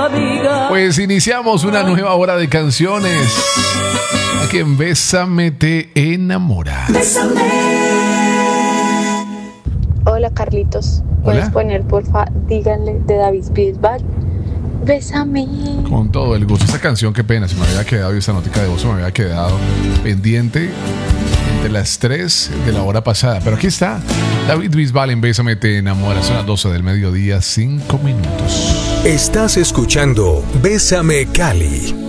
Pues iniciamos una nueva hora de canciones. Aquí en Bésame te enamora. Hola Carlitos, ¿puedes poner porfa, díganle de David Bisbal? Bésame. Con todo el gusto. Esta canción, qué pena, se me había quedado, y esta notica de voz se me había quedado pendiente entre las 3 de la hora pasada. Pero aquí está, David Bisbal en Bésame te enamora. Son las 12 del mediodía, 5 minutos. Estás escuchando Bésame Cali.